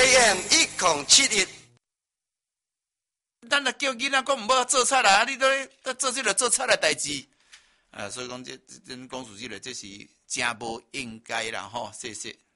JM1071。 咱若叫囡仔讲毋要做贼啦，你都做这个做贼的代志，所以讲这公司这个这是真无应该啦吼，谢谢。